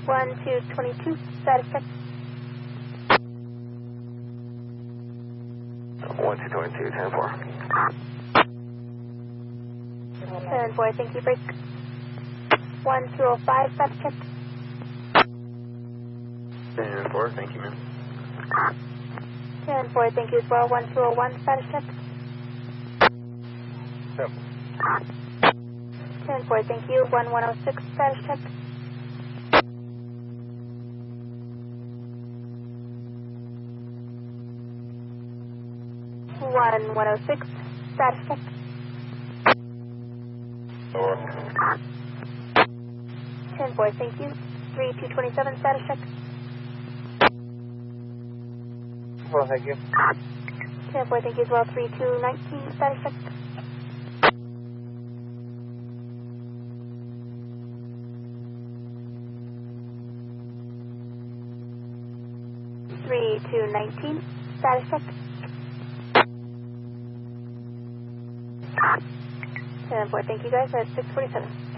1222, status check. 1222, 10-4. 10-4, thank you, break. 1205, status check. 10-4, thank you, man. 10-4, thank you as well. 1201, status check. 10-4, thank you. 1106, status check. 1106, status check. 10-4, thank you. 3227, status check. Well, thank you. 10-4, thank you as well. 3219, status check. 3219, status check. 10-4, thank you guys at 647.